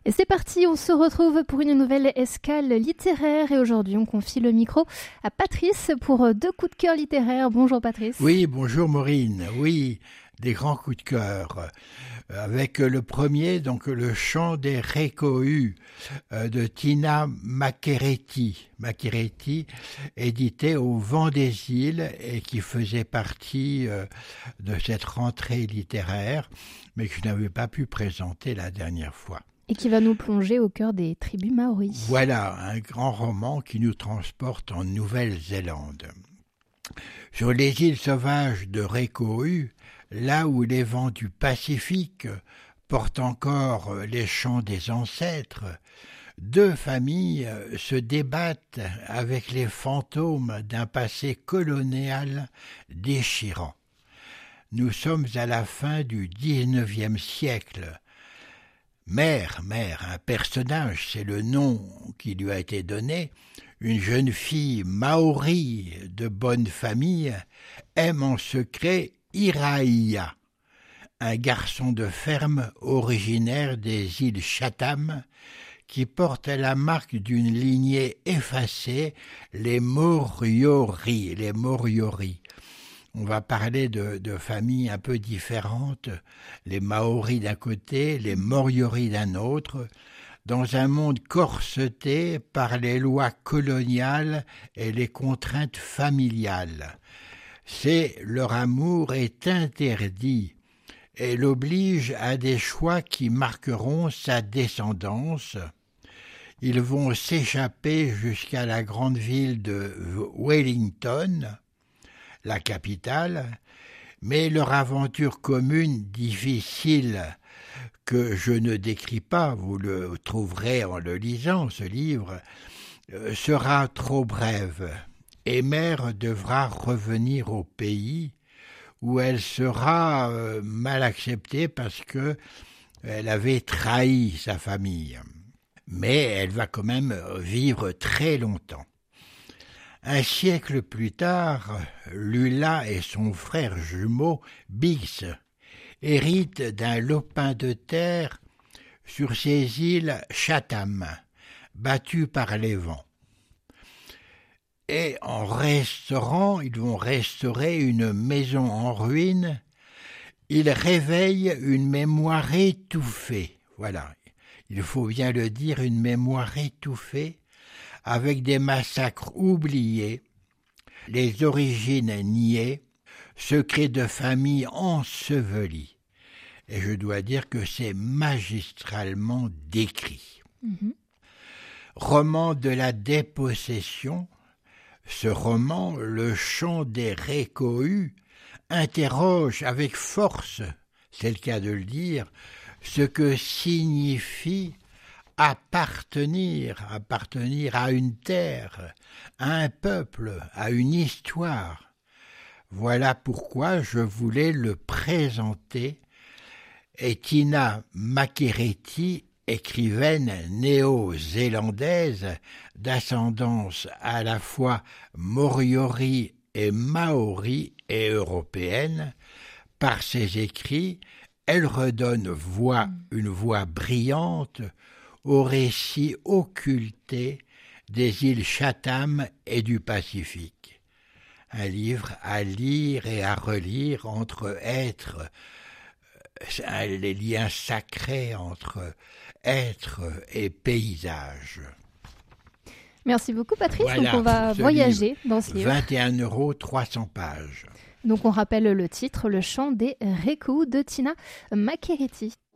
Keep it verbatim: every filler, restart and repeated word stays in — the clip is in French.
Et c'est parti, on se retrouve pour une nouvelle escale littéraire et aujourd'hui on confie le micro à Patrice pour deux coups de cœur littéraires. Bonjour Patrice. Oui, bonjour Maureen. Oui, des grands coups de cœur. Avec le premier, donc le chant des Récohues de Tina Macchiaretti. Macchiaretti, édité au Vent des Îles et qui faisait partie de cette rentrée littéraire, mais que je n'avais pas pu présenter la dernière fois. Et qui va nous plonger au cœur des tribus maoris. Voilà, un grand roman qui nous transporte en Nouvelle-Zélande. Sur les îles sauvages de Récohues, là où les vents du Pacifique portent encore les chants des ancêtres, deux familles se débattent avec les fantômes d'un passé colonial déchirant. Nous sommes à la fin du dix-neuvième siècle. Mère, Mère, un personnage, c'est le nom qui lui a été donné, une jeune fille maori de bonne famille, aime en secret Iraia, un garçon de ferme originaire des îles Chatham, qui porte la marque d'une lignée effacée, les Moriori, les Moriori. On va parler de, de familles un peu différentes, les Maoris d'un côté, les Moriori d'un autre, dans un monde corseté par les lois coloniales et les contraintes familiales. C'est leur amour est interdit et l'oblige à des choix qui marqueront sa descendance. Ils vont s'échapper jusqu'à la grande ville de Wellington, la capitale, mais leur aventure commune difficile que je ne décris pas, vous le trouverez en le lisant, ce livre, sera trop brève et Mère devra revenir au pays où elle sera mal acceptée parce que elle avait trahi sa famille. Mais elle va quand même vivre très longtemps. Un siècle plus tard, Lula et son frère jumeau, Bix, héritent d'un lopin de terre sur ces îles Chatham, battues par les vents. Et en restaurant, ils vont restaurer une maison en ruine, ils réveillent une mémoire étouffée. Voilà, il faut bien le dire, une mémoire étouffée, avec des massacres oubliés, les origines niées, secrets de famille ensevelis. Et je dois dire que c'est magistralement décrit. Mmh. Roman de la dépossession, ce roman, Le chant des Récohues, interroge avec force, c'est le cas de le dire, ce que signifie appartenir, appartenir à une terre, à un peuple, à une histoire. Voilà pourquoi je voulais le présenter. Et Tina Macchiaretti, écrivaine néo-zélandaise d'ascendance à la fois moriori et maori et européenne, par ses écrits, elle redonne voix, une voix brillante au récit occulté des îles Chatham et du Pacifique. Un livre à lire et à relire entre êtres, les liens sacrés entre êtres et paysages. Merci beaucoup Patrice, voilà, donc on va voyager livre. Dans ce livre. vingt et un euros, trois cents pages. Donc on rappelle le titre, Le chant des Récohues de Tina Macchiaretti.